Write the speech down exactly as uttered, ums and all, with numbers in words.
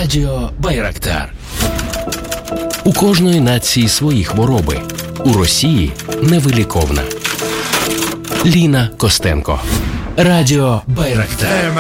Радіо Байрактар. У кожної нації свої хвороби. У Росії невиліковна. Ліна Костенко. Радіо Байрактар.